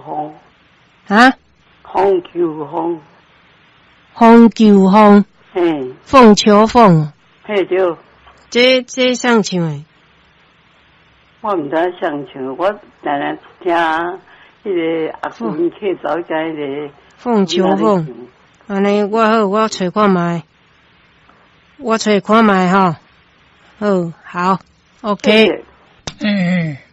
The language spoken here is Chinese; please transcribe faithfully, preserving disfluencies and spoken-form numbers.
风啊？ 凤求凤， 凤求凤， 嘿， 凤求凤， 嘿对。 这这谁唱诶？ 我毋知谁唱，我常常听迄个阿公客早甲迄个凤求凤。安尼我好，我找看卖，我找看卖吼。好，好 ，OK。嗯嗯。